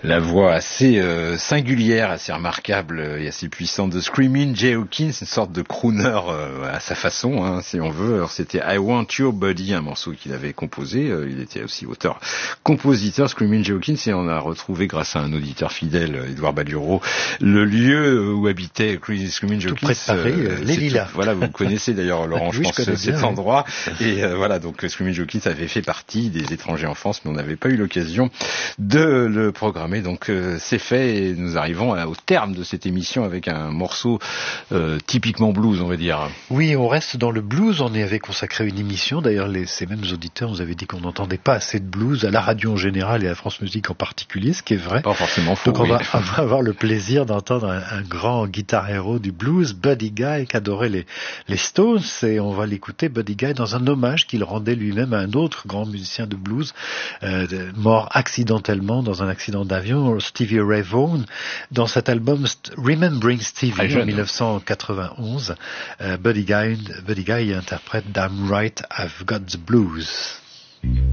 La voix assez singulière, assez remarquable et assez puissante de Screaming Jay Hawkins, une sorte de crooner à sa façon, hein, si on veut. Alors c'était I Want Your Body, un morceau qu'il avait composé. Il était aussi auteur-compositeur, Screaming Jay Hawkins, et on a retrouvé, grâce à un auditeur fidèle, Edouard Badureau, le lieu où habitait Screaming Jay Hawkins. Tout près de Paris, les Lilas. Voilà, vous connaissez d'ailleurs, Laurent, oui, je pense, cet endroit. Et voilà, donc Screaming Jay Hawkins avait fait partie des étrangers en France, mais on n'avait pas eu l'occasion de le programmer. Donc c'est fait et nous arrivons au terme de cette émission avec un morceau typiquement blues, on va dire. Oui, on reste dans le blues. On y avait consacré une émission. D'ailleurs, ces mêmes auditeurs nous avaient dit qu'on n'entendait pas assez de blues à la radio en général et à France Musique en particulier, ce qui est vrai. Pas forcément faux. Donc on va avoir le plaisir d'entendre un grand guitar héros du blues, Buddy Guy, qui adorait les Stones, et on va l'écouter, Buddy Guy, dans un hommage qu'il rendait lui-même à un autre grand musicien de blues, mort accidentellement dans un accident d'avion, Stevie Ray Vaughan, dans cet album Remembering Stevie en 1991. Buddy Guy interprète Damn Right I've Got the Blues.